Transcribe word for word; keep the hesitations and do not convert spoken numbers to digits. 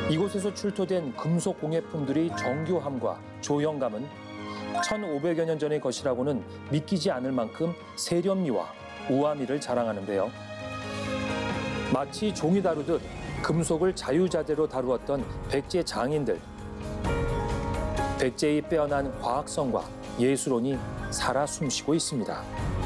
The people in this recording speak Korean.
이곳에서 출토된 금속 공예품들이 정교함과 조형감은 천오백여 년 전의 것이라고는 믿기지 않을 만큼 세련미와 우아미를 자랑하는데요. 마치 종이 다루듯 금속을 자유자재로 다루었던 백제 장인들. 백제의 빼어난 과학성과 예술혼이 살아 숨쉬고 있습니다.